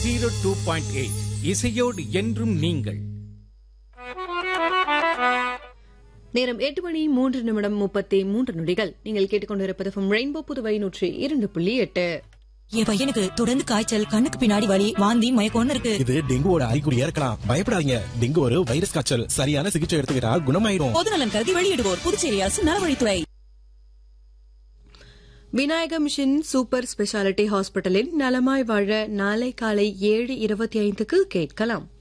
102.8 இசையோடு என்றும் நீங்கள். நேரம் 8:03:33. நீங்கள் கேட்டுக்கொண்டிருப்பது ரெயின்போ புதுவை 102.8. என் பையனுக்கு தொடர்ந்து காய்ச்சல், கண்ணுக்கு பின்னாடி வலி, வாந்தி, மயக்கம்னு இருக்கு. இது டெங்குவோட அறிகுறியா இருக்கலாம். பயப்படாதீங்க. டெங்கு ஒரு வைரஸ் காய்ச்சல். சரியான சிகிச்சை எடுத்துக்கிட்டா குணமாயிடும். பொதுநலன் கருதி வெளியிடுவோர் புதுச்சேரி அரசு நலவழித்துறை. விநாயக மிஷன் சூப்பர் ஸ்பெஷாலிட்டி ஹாஸ்பிட்டலின் நலமாய் வாழ நாளை காலை 7:25 கேட்கலாம்.